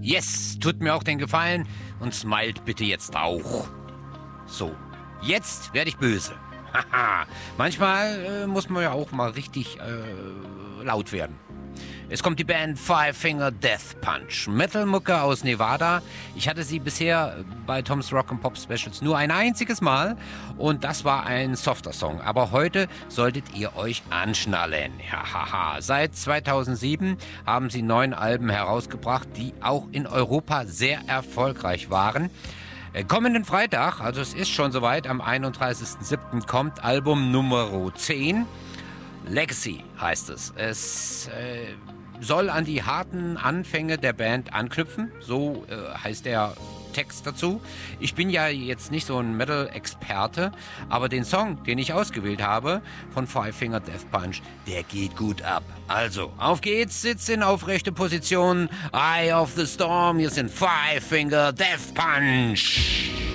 Yes, tut mir auch den Gefallen und smilet bitte jetzt auch. So, jetzt werde ich böse. Haha, manchmal muss man ja auch mal richtig laut werden. Es kommt die Band Five Finger Death Punch. Metal-Mucke aus Nevada. Ich hatte sie bisher bei Tom's Rock and Pop Specials nur ein einziges Mal und das war ein softer Song. Aber heute solltet ihr euch anschnallen. Hahaha. Seit 2007 haben sie 9 Alben herausgebracht, die auch in Europa sehr erfolgreich waren. Kommenden Freitag, also es ist schon soweit, am 31.07. kommt Album Nummer 10. Legacy heißt es. Es soll an die harten Anfänge der Band anknüpfen. So heißt der Text dazu. Ich bin ja jetzt nicht so ein Metal-Experte, aber den Song, den ich ausgewählt habe, von Five Finger Death Punch, der geht gut ab. Also, auf geht's, sitz in aufrechte Position. Eye of the Storm, hier sind Five Finger Death Punch.